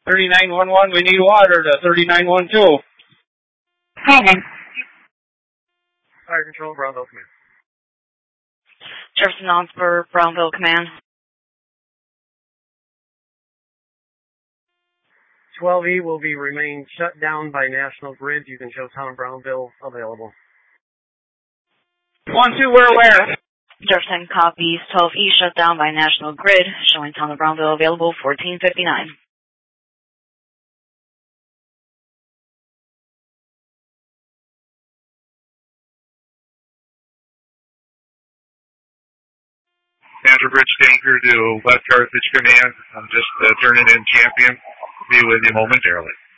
3911, we need water to 3912. Hi, then. Fire Control, Brownville Command. Jefferson Osborne, Brownville Command. 12E will be remain shut down by National Grid. You can show Town of Brownville available. 1-2, we're aware. Jefferson copies 12E shut down by National Grid, showing Town of Brownville available 1459. National Grid Stanker to West Carthage Command. I'm just turning in Champion. Be with you momentarily.